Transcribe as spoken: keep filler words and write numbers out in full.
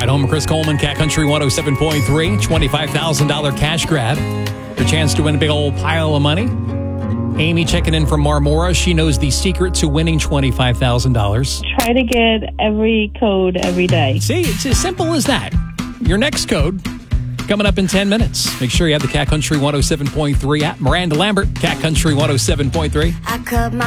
At home, Chris Coleman, Cat Country one oh seven point three, twenty-five thousand dollars cash grab. Your chance to win a big old pile of money. Amy checking in from Marmora. She knows the secret to winning twenty-five thousand dollars. Try to get every code every day. See, it's as simple as that. Your next code coming up in ten minutes. Make sure you have the Cat Country one oh seven point three app. Miranda Lambert, Cat Country one oh seven point three. I cut my